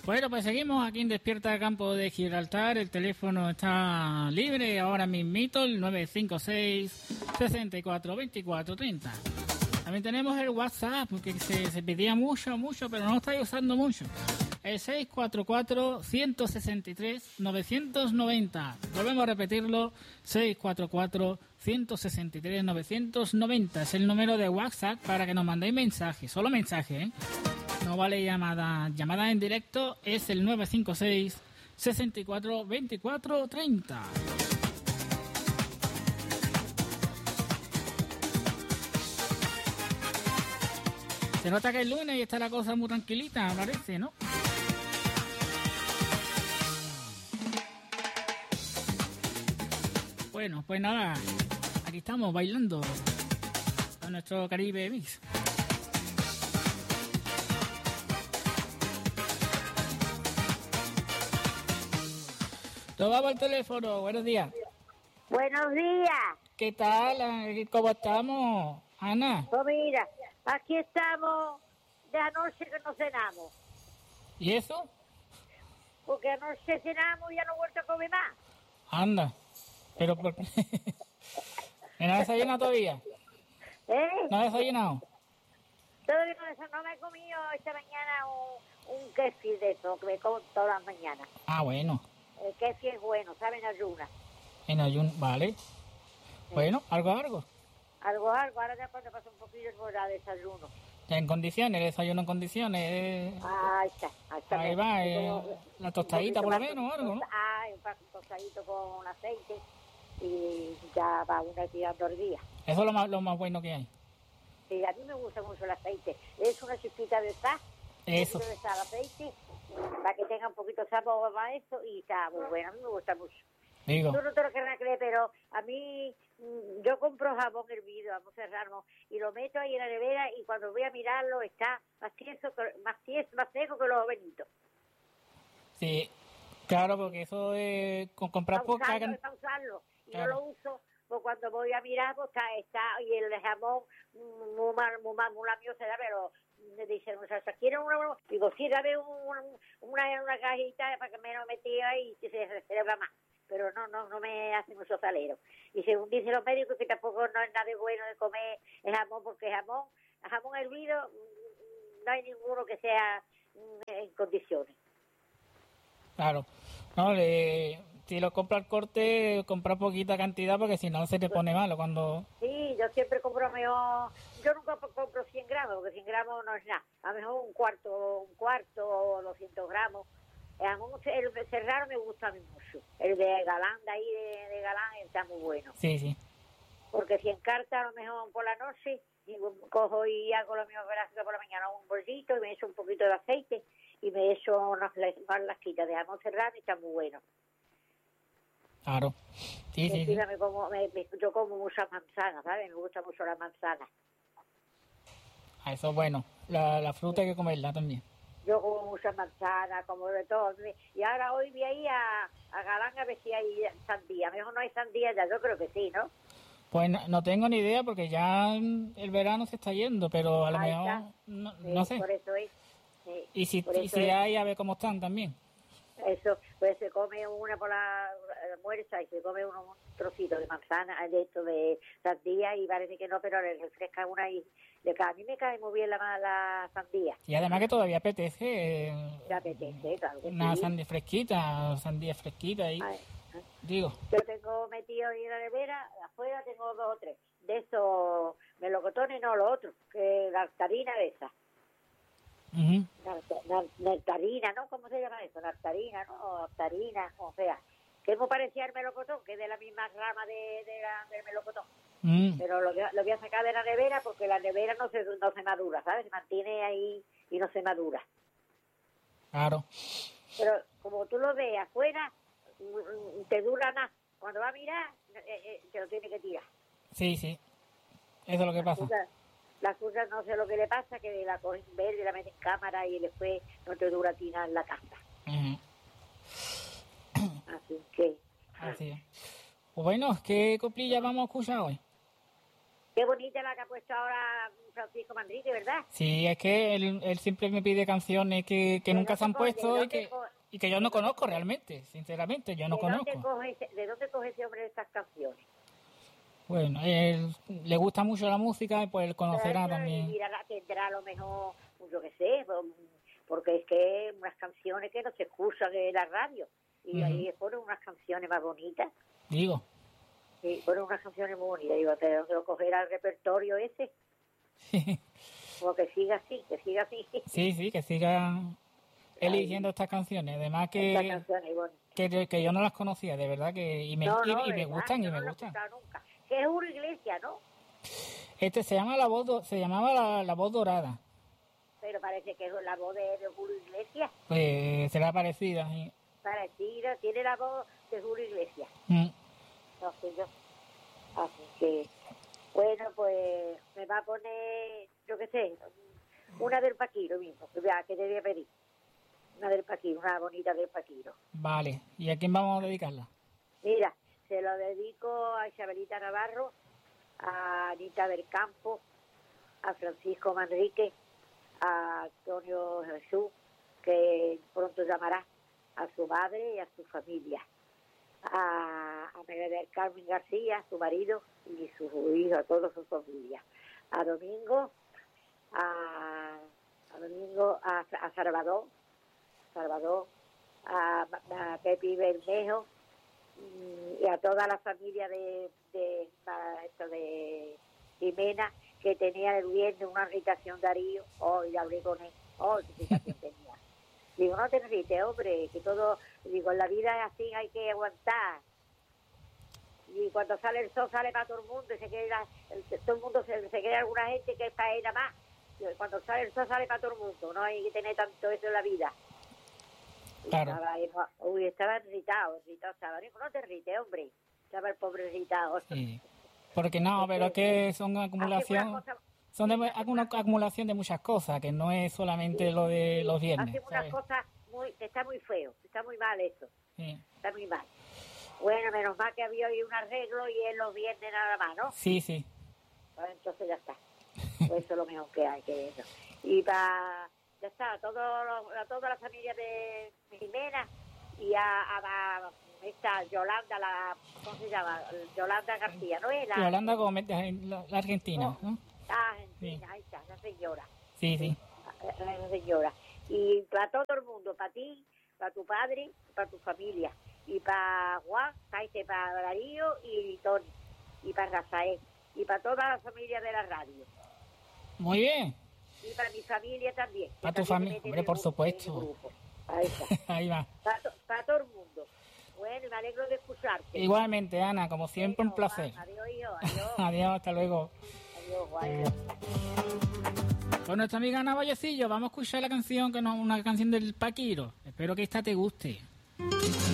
Bueno, pues seguimos aquí en Despierta Campo de Gibraltar. El teléfono está libre ahora mismito, el 956 64 24 30. También tenemos el WhatsApp, porque se pedía mucho, pero no lo estáis usando mucho. El 644-163-990. Volvemos a repetirlo, 644-163-990. Es el número de WhatsApp para que nos mandéis mensajes, solo mensajes, ¿eh? No vale llamada. Llamada en directo es el 956 64 24 30. Se nota que es lunes y está la cosa muy tranquilita, parece, ¿no? Bueno, pues nada, aquí estamos bailando con nuestro Caribe Mix. Tomamos el teléfono, buenos días. Buenos días. ¿Qué tal? ¿Cómo estamos, Ana? Pues mira, aquí estamos de anoche que no cenamos. ¿Y eso? Porque anoche cenamos y ya no he vuelto a comer más. Anda, pero ¿por qué? ¿No has desayunado todavía? ¿No has desayunado? Todavía no me he comido esta mañana un kefir de eso, que me como todas las mañanas. Ah, bueno. El kefir es bueno, ¿sabe? En ayuna. En ayuno, vale. Bueno, algo. Algo, ahora ya cuando pasa un poquillo por el desayuno. Ya en condiciones, el desayuno en condiciones. Ahí está. Ahí va, la tostadita por lo menos, algo, ¿no? Un tostadito con aceite y ya va una tirando al día. Eso es lo más bueno que hay. Sí, a mí me gusta mucho el aceite. Es una chispita de sal. Eso. Un poquito de sal, aceite, para que tenga un poquito de sabor a eso y está muy bueno. A mí me gusta mucho. Digo. Tú no te lo querrás creer, pero a mí, yo compro jabón hervido, vamos a cerrarnos, y lo meto ahí en la nevera y cuando voy a mirarlo está más seco que los ovenitos. Sí, claro, porque eso es con comprar poca... Para usarlo, y claro. No lo uso, pues cuando voy a mirar, pues está y el jamón muy lamioso, pero me dicen, muchacha, ¿quieren una? Digo, sí, dame una cajita para que me lo metí ahí y se reserva más. Pero no me hace mucho salero. Y según dicen los médicos, que tampoco no es nada bueno de comer el jamón, porque jamón hervido no hay ninguno que sea en condiciones. Claro. No, si lo compra al corte, compra poquita cantidad, porque si no se te pone malo cuando... Sí, yo siempre compro mejor... Yo nunca compro 100 gramos, porque 100 gramos no es nada. A lo mejor un cuarto o 200 gramos. El serrano me gusta a mí mucho. El de Galán, de ahí de Galán, está muy bueno. Sí. Porque si encarta a lo mejor por la noche, y cojo y hago lo mismo por la mañana, un bolsito, y me echo un poquito de aceite, y me echo unas lasquitas de jamón serrano, y está muy bueno. Claro. Sí. Yo como muchas manzanas, ¿sabes? Me gusta mucho la manzana. Eso es bueno. La fruta hay que comerla también. Yo como muchas manzanas, como de todo. Y ahora hoy voy ahí a Galán a ver si hay sandía. A lo mejor no hay sandía ya, yo creo que sí, ¿no? Pues no tengo ni idea, porque ya el verano se está yendo, pero a lo mejor no sé. Por eso es. Sí, y si hay, a ver cómo están también. Eso, pues se come una por la almuerza y se come un trocito de manzana, de esto de sandía, y parece que no, pero le refresca una y a mí me cae muy bien la sandía. Y además que todavía apetece. Claro que una sí. sandía fresquita ahí. Digo. Yo tengo metido ahí en la nevera, afuera tengo 2 o 3. De esos melocotones, no, lo otro, que la nectarina de esa. Nectarina, ¿no? ¿Cómo se llama eso? Nectarina, ¿no? Nectarina, o sea, que es muy parecida al melocotón, que es de la misma rama del melocotón. Pero lo voy a sacar de la nevera, porque la nevera no se madura, ¿sabes? Se mantiene ahí y no se madura. Claro. Pero como tú lo ves afuera, te dura más. Cuando va a mirar, te lo tiene que tirar. Sí. Eso es lo que pasa. Las cosas no sé lo que le pasa, que la cogen verde, la meten en cámara y después no te dura tirar en la casa. Así que... Así es. Pues bueno, ¿qué coplilla vamos a escuchar hoy? Qué bonita la que ha puesto ahora Francisco Manrique, ¿verdad? Sí, es que él siempre me pide canciones que nunca se han puesto y que yo no conozco realmente, sinceramente, yo no conozco. ¿De dónde coge ese hombre estas canciones? Bueno, él le gusta mucho la música y pues él conocerá también. Mira, tendrá a lo mejor, yo qué sé, porque es que unas canciones que no se escuchan en la radio y ahí ponen unas canciones más bonitas. Digo. Sí, ponen unas canciones muy bonitas. Digo, ¿de dónde lo cogerá el repertorio ese? Como que siga así, Sí, que siga eligiendo estas canciones. Además que yo no las conocía, de verdad, y me gustan. Nunca. Que es una iglesia, ¿no? Se llama la voz dorada. Pero parece que es la voz de Julio Iglesias. Pues será parecida, sí. Parecida, tiene la voz de Julio Iglesias. No sé yo. Así que, bueno, pues me va a poner, yo qué sé, una del Paquiro mismo, que te voy a pedir. Una del Paquiro, una bonita del Paquiro. Vale, ¿y a quién vamos a dedicarla? Mira, se lo dedico a Isabelita Navarro, a Anita del Campo, a Francisco Manrique, a Antonio Jesús, que pronto llamará, a su madre y a su familia, a María del Carmen García, su marido y sus hijos, a toda su familia, a Domingo, a Salvador, a Pepi Bermejo, y a toda la familia de Jimena, que tenía el viernes una irritación Darío. Y hablé con él. Qué irritación tenía. Digo, no te irrites, hombre, que todo, digo, en la vida es así, hay que aguantar. Y cuando sale el sol, sale para todo el mundo, y todo el mundo se queda alguna gente que es para ella más. Y cuando sale el sol, sale para todo el mundo, no hay que tener tanto eso en la vida. Claro. Estaba irritado estaba. Digo, no te irrites, hombre. Estaba el pobre irritado. Sí. Porque no, pero es que son acumulación de muchas cosas, que no es solamente lo de los viernes. Hace unas cosas está muy feo, está muy mal eso. Sí. Está muy mal. Bueno, menos mal que había hoy un arreglo y en los viernes nada más, ¿no? Sí. Pues entonces ya está. Pues eso es lo mejor que hay, que eso. Y ya está, a toda la familia de Jimena y a esta Yolanda, ¿cómo se llama? Yolanda García, ¿no es? Yolanda Gómez, la argentina, ¿no? Argentina, sí. Ahí está, la señora. Sí. La señora. Y para todo el mundo, para ti, para tu padre, para tu familia. Y para Juan, para Darío y Tony. Y para Rafael. Y para toda la familia de la radio. Muy bien. Y para mi familia también. Para tu familia, hombre, por supuesto. Ahí está. Ahí va. Para todo el mundo. Bueno, me alegro de escucharte. Igualmente, Ana, como siempre, un placer. Juan, adiós, hijo, adiós. Adiós, hasta luego. Adiós, Juan. Con nuestra amiga Ana Vallecillo, vamos a escuchar la canción, una canción del Paquiro. Espero que esta te guste.